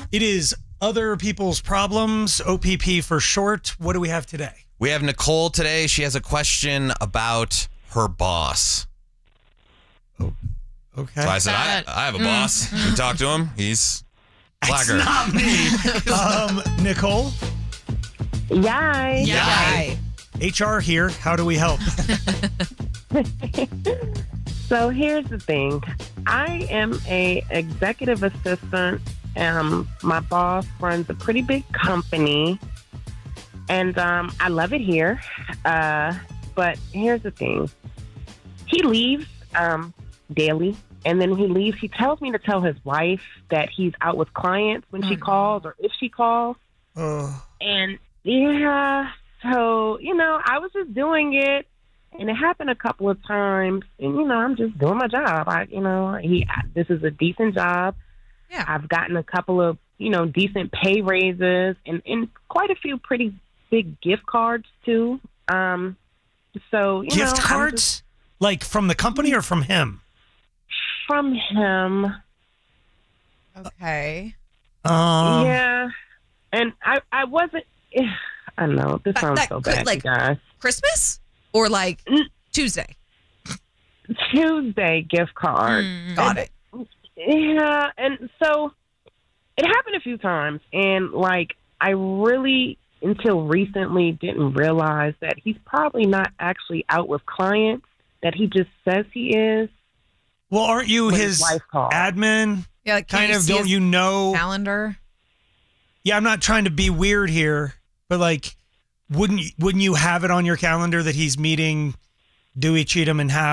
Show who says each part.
Speaker 1: It is Other People's Problems, OPP for short. What do we have today?
Speaker 2: We have Nicole today. She has a question about her boss.
Speaker 1: Oh, okay.
Speaker 2: So I said, I have a boss. You talk to him. He's blacker.
Speaker 1: It's not me. Nicole?
Speaker 3: Yay.
Speaker 4: Yay.
Speaker 1: HR here. How do we help?
Speaker 3: So here's the thing. I am a executive assistant. My boss runs a pretty big company, and I love it here. But here's the thing. He leaves daily, and then he leaves. He tells me to tell his wife that he's out with clients when she calls or if she calls. And yeah, so, I was just doing it. And it happened a couple of times, and I'm just doing my job. This is a decent job.
Speaker 4: Yeah.
Speaker 3: I've gotten a couple of decent pay raises, and quite a few pretty big gift cards too. So
Speaker 1: gift cards, like from the company or from him?
Speaker 3: From him.
Speaker 4: Okay.
Speaker 3: Yeah, and I wasn't. I know this sounds so bad,
Speaker 4: like
Speaker 3: you guys.
Speaker 4: Christmas or like Tuesday?
Speaker 3: Tuesday gift card.
Speaker 4: Got it.
Speaker 3: Yeah, and so it happened a few times, and I really, until recently, didn't realize that he's probably not actually out with clients, that he just says he is.
Speaker 1: Well, aren't you his
Speaker 3: wife calls.
Speaker 1: admin?
Speaker 4: Yeah, like,
Speaker 1: kind of. Don't you know?
Speaker 4: Calendar.
Speaker 1: Yeah, I'm not trying to be weird here, but wouldn't you have it on your calendar that he's meeting Dewey, Cheatham, and Howe?